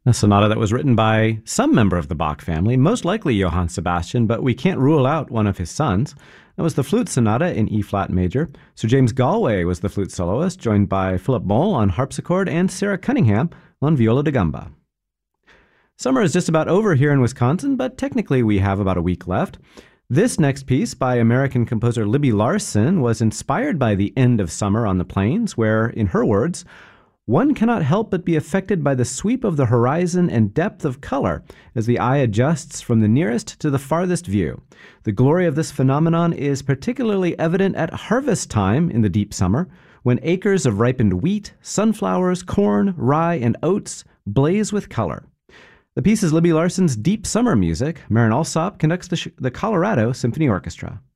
A sonata that was written by some member of the Bach family, most likely Johann Sebastian, but we can't rule out one of his sons. That was the Flute Sonata in E-flat major. Sir James Galway was the flute soloist, joined by Philip Moll on harpsichord and Sarah Cunningham on viola da gamba. Summer is just about over here in Wisconsin, but technically we have about a week left. This next piece by American composer Libby Larsen was inspired by the end of summer on the plains, where, in her words, one cannot help but be affected by the sweep of the horizon and depth of color as the eye adjusts from the nearest to the farthest view. The glory of this phenomenon is particularly evident at harvest time in the deep summer, when acres of ripened wheat, sunflowers, corn, rye, and oats blaze with color. The piece is Libby Larsen's Deep Summer Music. Maren Alsop conducts the Colorado Symphony Orchestra.